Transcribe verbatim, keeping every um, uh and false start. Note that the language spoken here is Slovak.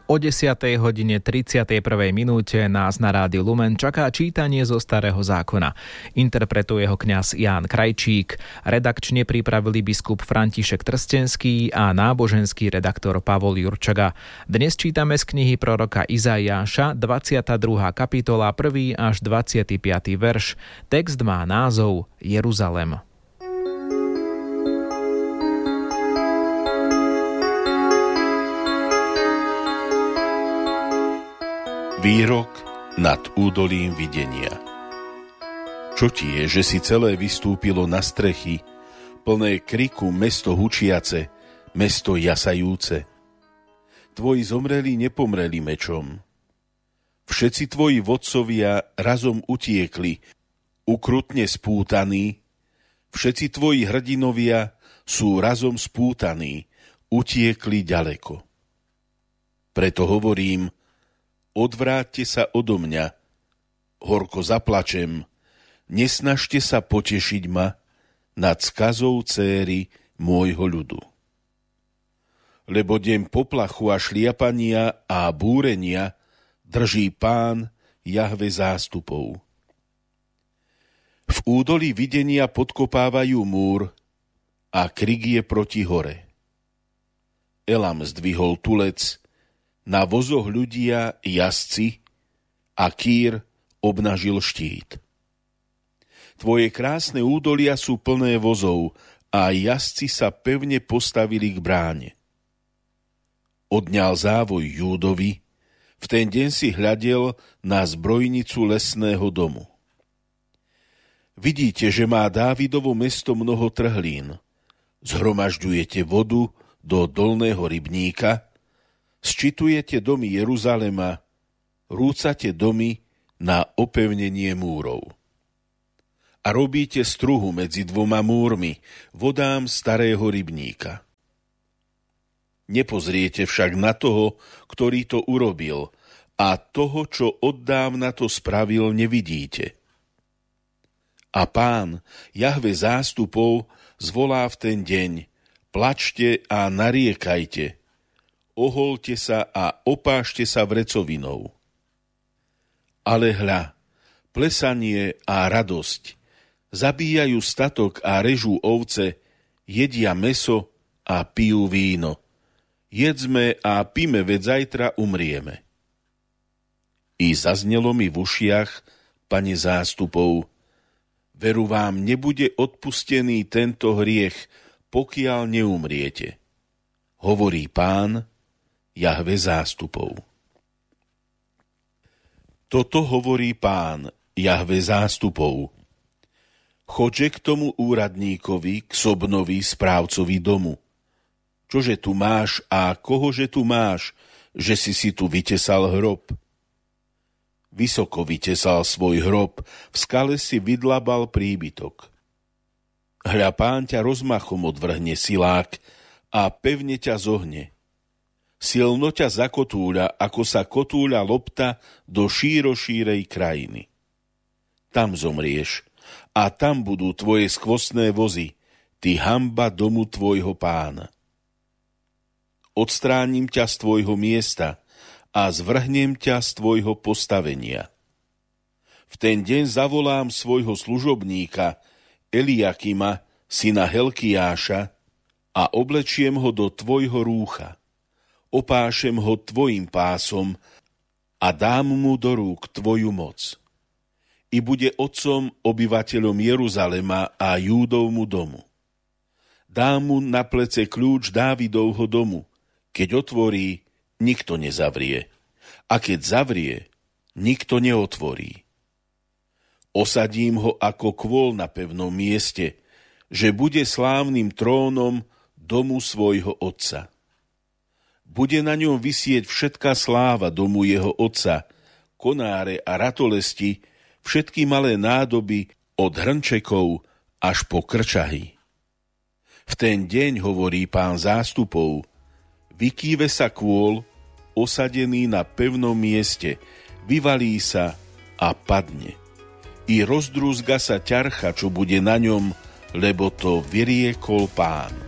O desiatej hodine tridsiatej prvej minúte nás na rádiu Lumen čaká čítanie zo Starého zákona. Interpretuje ho kňaz Ján Krajčík, redakčne pripravili biskup František Trstenský a náboženský redaktor Pavol Jurčaga. Dnes čítame z knihy proroka Izaiáša, dvadsiata druhá kapitola, prvý až dvadsiaty piaty verš. Text má názov Jeruzalem. Výrok nad údolím videnia. Čo ti je, že si celé vystúpilo na strechy, plné kriku mesto hučiace, mesto jasajúce? Tvoji zomreli nepomreli mečom. Všetci tvoji vodcovia razom utiekli, ukrutne spútaní. Všetci tvoji hrdinovia sú razom spútaní, utiekli ďaleko. Preto hovorím, odvráťte sa odo mňa, horko zaplačem, nesnažte sa potešiť ma nad skazou céry môjho ľudu. Lebo deň poplachu a šliapania a búrenia drží Pán Jahve zástupov. V údolí videnia podkopávajú múr a krik je proti hore. Elam zdvihol tulec, na vozoch ľudia jazdci a Kýr obnažil štít. Tvoje krásne údolia sú plné vozov a jazdci sa pevne postavili k bráne. Odňal závoj Júdovi, v ten deň si hľadel na zbrojnicu lesného domu. Vidíte, že má Dávidovo mesto mnoho trhlín. Zhromažďujete vodu do dolného rybníka, sčitujete domy Jeruzalema, rúcate domy na opevnenie múrov. A robíte struhu medzi dvoma múrmi, vodám starého rybníka. Nepozriete však na toho, ktorý to urobil, a toho, čo oddávna to spravil, nevidíte. A Pán, Jahve zástupov, zvolá v ten deň, plačte a nariekajte, oholte sa a opášte sa vrecovinou. Ale hľa, plesanie a radosť, zabíjajú statok a režú ovce, jedia mäso a pijú víno. Jedzme a píme, veď zajtra umrieme. I zaznelo mi v ušiach, Pane zástupov, veru vám nebude odpustený tento hriech, pokiaľ neumriete. Hovorí Pán, Jahve zástupov. Toto hovorí Pán, Jahve zástupov. Choďte k tomu úradníkovi, k Sobnovi, správcovi domu. Čože tu máš a kohože tu máš, že si si tu vytesal hrob? Vysoko vytesal svoj hrob, v skale si vydlabal príbytok. Hľa Pán ťa rozmachom odvrhne silák a pevne ťa zohne. Silno ťa zakotúľa, ako sa kotúľa lopta do šírošírej krajiny. Tam zomrieš a tam budú tvoje skvostné vozy, ty hanba domu tvojho Pána. Odstránim ťa z tvojho miesta a zvrhnem ťa z tvojho postavenia. V ten deň zavolám svojho služobníka Eliakima, syna Helkiáša, a oblečiem ho do tvojho rúcha. Opášem ho tvojim pásom a dám mu do rúk tvoju moc. I bude otcom obyvateľom Jeruzalema a Júdovmu domu. Dám mu na plece kľúč Dávidovho domu. Keď otvorí, nikto nezavrie. A keď zavrie, nikto neotvorí. Osadím ho ako kvôl na pevnom mieste, že bude slávnym trónom domu svojho otca. Bude na ňom visieť všetká sláva domu jeho otca, konáre a ratolesti, všetky malé nádoby od hrnčekov až po krčahy. V ten deň, hovorí Pán zástupov, vykýve sa kôl, osadený na pevnom mieste, vyvalí sa a padne. I rozdrúzga sa ťarcha, čo bude na ňom, lebo to vyriekol Pán.